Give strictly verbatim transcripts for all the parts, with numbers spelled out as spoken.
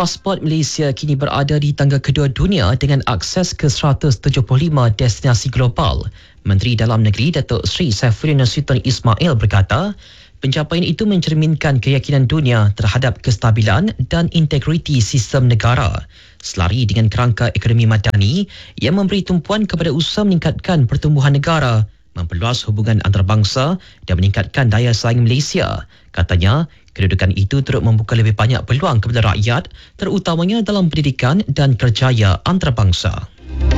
pasport Malaysia kini berada di tangga kedua dunia dengan akses ke seratus tujuh puluh lima destinasi global. Menteri Dalam Negeri Datuk Seri Saifuddin Nasution Ismail berkata, pencapaian itu mencerminkan keyakinan dunia terhadap kestabilan dan integriti sistem negara. Selari dengan kerangka ekonomi madani yang memberi tumpuan kepada usaha meningkatkan pertumbuhan negara, memperluas hubungan antarabangsa dan meningkatkan daya saing Malaysia. Katanya, kedudukan itu turut membuka lebih banyak peluang kepada rakyat, terutamanya dalam pendidikan dan kerjaya antarabangsa.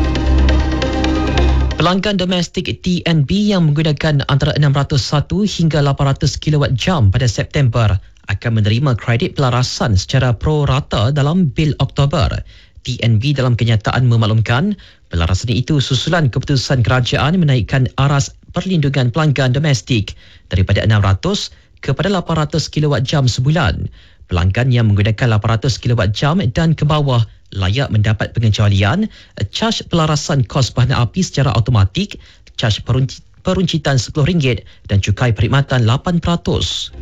Pelanggan domestik T N B yang menggunakan antara enam ratus satu hingga lapan ratus kilowatt jam pada September akan menerima kredit pelarasan secara pro rata dalam bil Oktober. T N B dalam kenyataan memaklumkan pelarasan itu susulan keputusan kerajaan menaikkan aras perlindungan pelanggan domestik daripada enam ratus kepada lapan ratus kilowatt jam sebulan. Pelanggan yang menggunakan lapan ratus kilowatt jam dan ke bawah layak mendapat pengecualian caj pelarasan kos bahan api secara automatik, caj perunc- peruncitan sepuluh ringgit dan cukai perkhidmatan lapan peratus.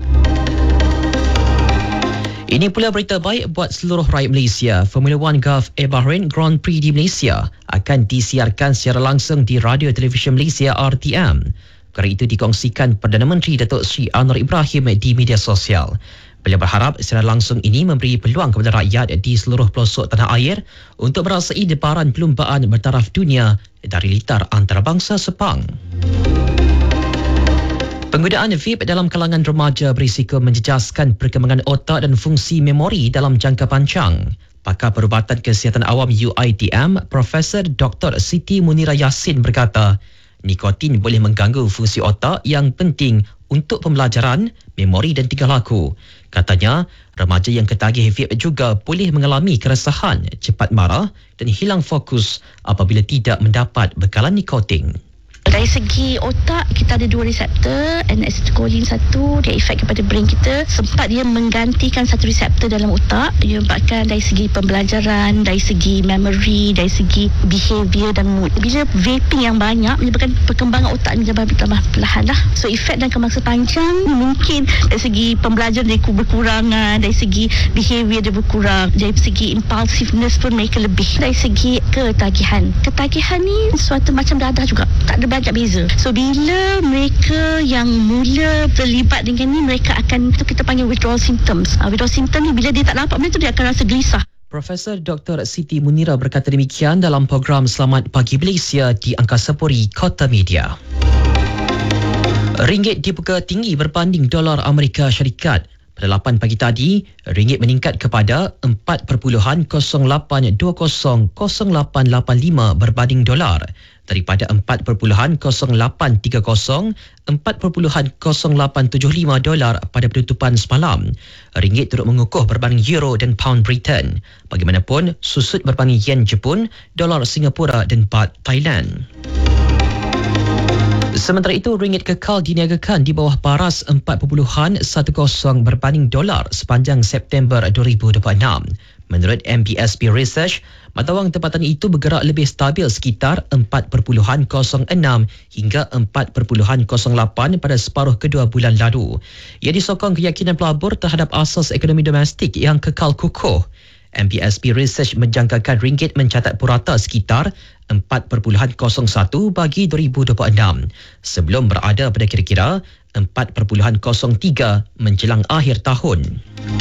Ini pula berita baik buat seluruh rakyat Malaysia. Formula One Gulf Air Bahrain Grand Prix di Malaysia akan disiarkan secara langsung di Radio Televisyen Malaysia R T M. Perkara itu dikongsikan Perdana Menteri Datuk Seri Anwar Ibrahim di media sosial. Beliau berharap secara langsung ini memberi peluang kepada rakyat di seluruh pelosok tanah air untuk merasai debaran perlumbaan bertaraf dunia dari litar antarabangsa Sepang. Penggunaan vape dalam kalangan remaja berisiko menjejaskan perkembangan otak dan fungsi memori dalam jangka panjang. Pakar Perubatan Kesihatan Awam U I T M, Profesor Doktor Siti Munira Yassin berkata, nikotin boleh mengganggu fungsi otak yang penting untuk pembelajaran, memori dan tingkah laku. Katanya, remaja yang ketagih vape juga boleh mengalami keresahan, cepat marah dan hilang fokus apabila tidak mendapat bekalan nikotin. Dari segi otak, kita ada dua reseptor, N acetylcholine satu, dia efek kepada brain kita. Sempat dia menggantikan satu reseptor dalam otak. Dia menyebabkan dari segi pembelajaran, dari segi memory, dari segi behavior dan mood. Bila vaping yang banyak, menyebabkan perkembangan otak menjadi tambah perlahan lah. So efek dalam masa panjang, mungkin dari segi pembelajaran dia berkurangan, dari segi behavior dia berkurang, dari segi impulsiveness pun mereka lebih. Dari segi ketagihan. Ketagihan ni suatu macam dadah juga. Tak ada banyak beza. So bila mereka yang mula terlibat dengan ni, mereka akan, tu kita panggil withdrawal symptoms. Uh, withdrawal symptom ni bila dia tak dapat benda tu, dia akan rasa gelisah. Profesor Doktor Siti Munira berkata demikian dalam program Selamat Pagi Malaysia di Angkasa Puri Kota Media. Ringgit dibuka tinggi berbanding dolar Amerika Syarikat. Pada lapan pagi tadi, ringgit meningkat kepada empat perpuluhan kosong lapan dua kosong kosong lapan lapan lima berbanding dolar daripada empat perpuluhan kosong lapan tiga kosong empat perpuluhan kosong lapan tujuh lima dolar pada penutupan semalam. Ringgit turut mengukuh berbanding euro dan pound Britain. Bagaimanapun, susut berbanding yen Jepun, dolar Singapura dan baht Thailand. Sementara itu, ringgit kekal diniagakan di bawah paras empat perpuluhan satu kosong berbanding dolar sepanjang September dua ribu dua puluh enam. Menurut M B S P Research, mata wang tempatan itu bergerak lebih stabil sekitar empat perpuluhan kosong enam hingga empat perpuluhan kosong lapan pada separuh kedua bulan lalu. Ia disokong keyakinan pelabur terhadap asas ekonomi domestik yang kekal kukuh. M B S P Research menjangkakan ringgit mencatat purata sekitar empat perpuluhan kosong satu bagi dua ribu dua puluh enam sebelum berada pada kira-kira empat perpuluhan kosong tiga menjelang akhir tahun.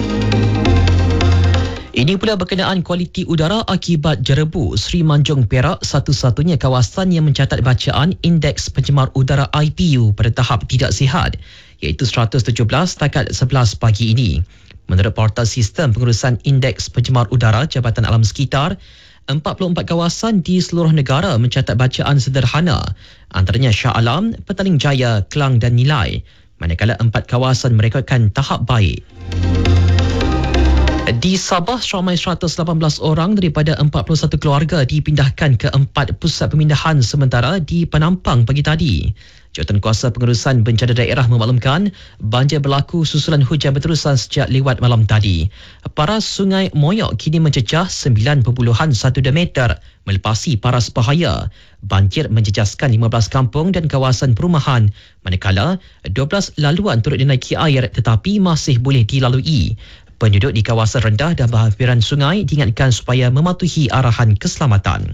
Ini pula berkenaan kualiti udara akibat jerebu. Seri Manjung Perak satu-satunya kawasan yang mencatat bacaan Indeks Pencemar Udara I P U pada tahap tidak sihat, iaitu seratus tujuh belas setakat sebelas pagi ini. Menurut portal sistem pengurusan Indeks Pencemar Udara Jabatan Alam Sekitar, empat puluh empat kawasan di seluruh negara mencatat bacaan sederhana, antaranya Shah Alam, Petaling Jaya, Kelang dan Nilai, manakala empat kawasan merekodkan tahap baik. Di Sabah, ramai seratus lapan belas orang daripada empat puluh satu keluarga dipindahkan ke empat pusat pemindahan sementara di Penampang pagi tadi. Jawatankuasa Pengurusan Bencana Daerah memaklumkan banjir berlaku susulan hujan berterusan sejak lewat malam tadi. Paras Sungai Moyok kini mencecah sembilan perpuluhan satu meter melepasi paras bahaya. Banjir menjejaskan lima belas kampung dan kawasan perumahan, manakala dua belas laluan turut dinaiki air tetapi masih boleh dilalui. Penduduk di kawasan rendah dan berhampiran sungai diingatkan supaya mematuhi arahan keselamatan.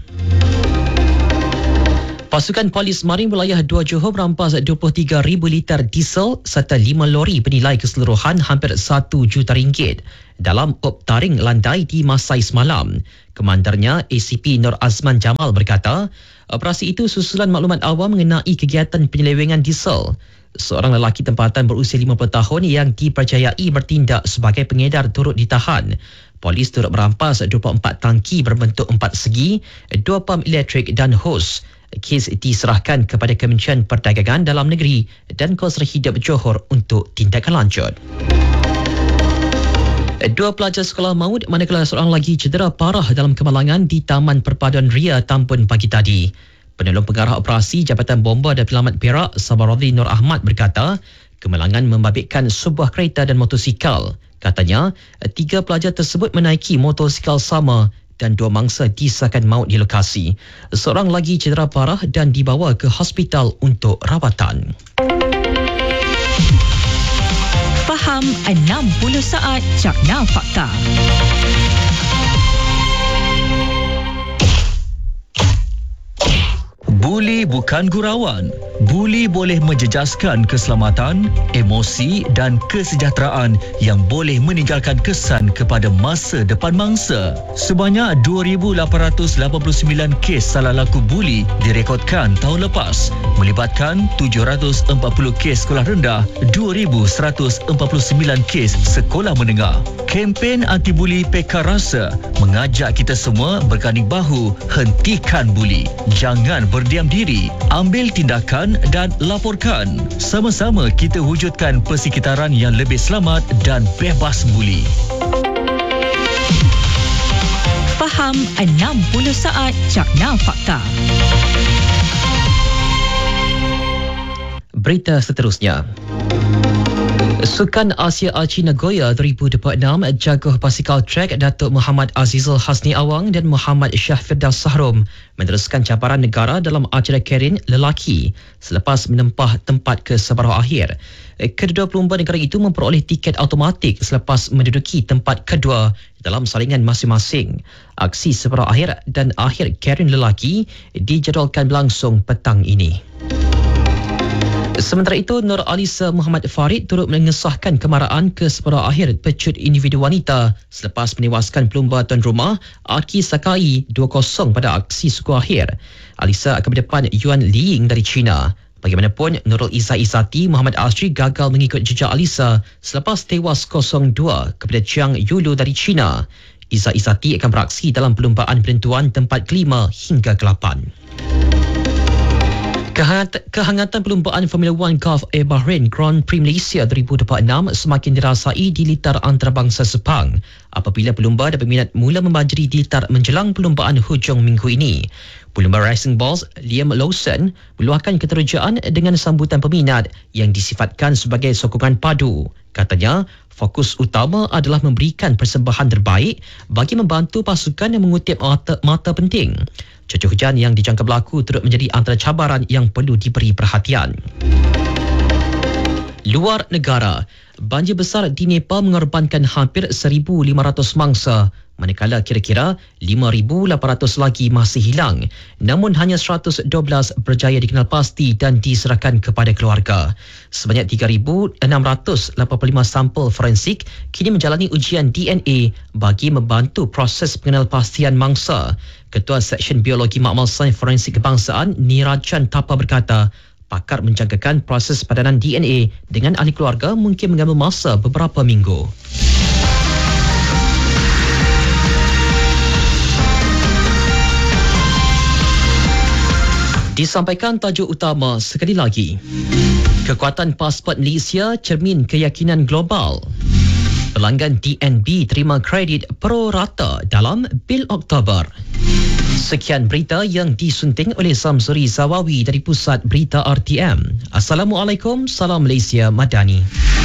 Pasukan Polis Marin Wilayah dua Johor merampas dua puluh tiga ribu liter diesel serta lima lori bernilai keseluruhan hampir satu juta ringgit dalam op taring landai di Masai semalam. Komandarnya A C P Nur Azman Jamal berkata, operasi itu susulan maklumat awam mengenai kegiatan penyelewengan diesel. Seorang lelaki tempatan berusia lima puluh tahun yang dipercayai bertindak sebagai pengedar turut ditahan. Polis turut merampas dua puluh empat tangki berbentuk empat segi, dua pam elektrik dan hos. Kes diserahkan kepada Kementerian Perdagangan Dalam Negeri dan Kos Hidup Johor untuk tindakan lanjut. Dua pelajar sekolah maut manakala seorang lagi cedera parah dalam kemalangan di Taman Perpaduan Ria Tambun pagi tadi. Penolong pengarah operasi Jabatan Bomba dan Penyelamat Perak Sabarodi Nur Ahmad berkata, kemalangan membabitkan sebuah kereta dan motosikal. Katanya, tiga pelajar tersebut menaiki motosikal sama dan dua mangsa disahkan maut di lokasi. Seorang lagi cedera parah dan dibawa ke hospital untuk rawatan. Faham enam puluh saat Cakna Fakta. Buli bukan gurauan. Buli boleh menjejaskan keselamatan, emosi dan kesejahteraan yang boleh meninggalkan kesan kepada masa depan mangsa. Sebanyak dua ribu lapan ratus lapan puluh sembilan kes salah laku buli direkodkan tahun lepas, melibatkan tujuh ratus empat puluh kes sekolah rendah, dua ribu seratus empat puluh sembilan kes sekolah menengah. Kempen anti-buli Pekar Rasa mengajak kita semua berganding bahu hentikan buli. Jangan berdiam diri, ambil tindakan dan laporkan. Sama-sama kita wujudkan persekitaran yang lebih selamat dan bebas buli. Faham enam puluh saat Cakna Fakta. Berita seterusnya. Sukan Asia Archie Nagoya dua ribu dua puluh enam jaguh basikal trek Datuk Muhammad Azizul Hasni Awang dan Muhammad Syah Firdaus Sahrom meneruskan cabaran negara dalam acara Kerin lelaki selepas menempah tempat ke separuh akhir. Kedua pelumba negara itu memperoleh tiket automatik selepas menduduki tempat kedua dalam salingan masing-masing. Aksi separuh akhir dan akhir Kerin lelaki dijadualkan berlangsung petang ini. Sementara itu, Nur Alisa Muhammad Farid turut mengesahkan kemarahan ke separuh akhir pecut individu wanita selepas menewaskan pelumba tuan rumah Aki Sakai dua kosong pada aksi suku akhir. Alisa akan berdepan Yuan Liying dari China. Bagaimanapun, Nurul Izzah Izzati Muhammad Asri gagal mengikut jejak Alisa selepas tewas kosong dua kepada Chiang Yulu dari China. Izzah Izzati akan beraksi dalam perlumbaan penentuan tempat kelima hingga kelapan. Kehangatan perlumbaan Formula One Gulf Air Bahrain Grand Prix Malaysia dua ribu dua puluh enam semakin dirasai di litar antarabangsa Sepang apabila pelumba dan peminat mula membajari di litar menjelang perlumbaan hujung minggu ini. Pelumba Racing Balls Liam Lawson meluahkan keterujaan dengan sambutan peminat yang disifatkan sebagai sokongan padu. Katanya, fokus utama adalah memberikan persembahan terbaik bagi membantu pasukan yang mengutip mata, mata penting. Cuaca hujan yang dijangka berlaku turut menjadi antara cabaran yang perlu diberi perhatian. Luar negara, banjir besar di Nepal mengorbankan hampir seribu lima ratus mangsa, manakala kira-kira lima ribu lapan ratus lagi masih hilang. Namun hanya seratus dua belas berjaya dikenal pasti dan diserahkan kepada keluarga. Sebanyak tiga ribu enam ratus lapan puluh lima sampel forensik kini menjalani ujian D N A bagi membantu proses pengenalpastian mangsa. Ketua Seksyen Biologi Makmal Sains Forensik Kebangsaan Nirajan Tapa berkata, pakar menjangkakan proses padanan D N A dengan ahli keluarga mungkin mengambil masa beberapa minggu. Disampaikan tajuk utama sekali lagi. Kekuatan pasport Malaysia cermin keyakinan global. Pelanggan D N B terima kredit pro rata dalam bil Oktober. Sekian berita yang disunting oleh Samsuri Zawawi dari Pusat Berita R T M. Assalamualaikum, salam Malaysia Madani.